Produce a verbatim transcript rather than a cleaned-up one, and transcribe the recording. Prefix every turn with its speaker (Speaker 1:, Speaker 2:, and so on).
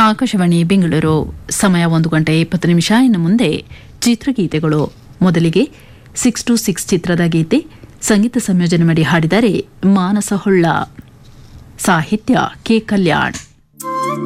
Speaker 1: ಆಕಾಶವಾಣಿ ಬೆಂಗಳೂರು. ಸಮಯ ಒಂದು ಗಂಟೆ ಇಪ್ಪತ್ತು ನಿಮಿಷ. ಇನ್ನು ಮುಂದೆ ಚಿತ್ರಗೀತೆಗಳು. ಮೊದಲಿಗೆ ಸಿಕ್ಸ್ ಟು ಸಿಕ್ಸ್ ಚಿತ್ರದ ಗೀತೆ. ಸಂಗೀತ ಸಂಯೋಜನೆ ಮಾಡಿ ಹಾಡಿದರೆ ಮಾನಸ ಹೊಳ್ಳ, ಸಾಹಿತ್ಯ ಕೆ ಕಲ್ಯಾಣ್.